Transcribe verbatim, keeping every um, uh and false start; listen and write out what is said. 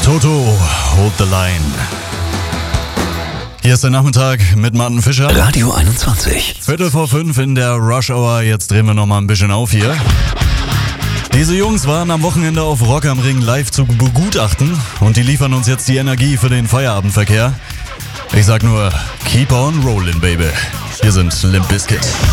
Toto, Hold the Line. Hier ist der Nachmittag mit Martin Fischer. Radio einundzwanzig. Viertel vor fünf in der Rush Hour. Jetzt drehen wir nochmal ein bisschen auf hier. Diese Jungs waren am Wochenende auf Rock am Ring live zu begutachten und die liefern uns jetzt die Energie für den Feierabendverkehr. Ich sag nur, keep on rollin', baby. Hier sind Limp Bizkit.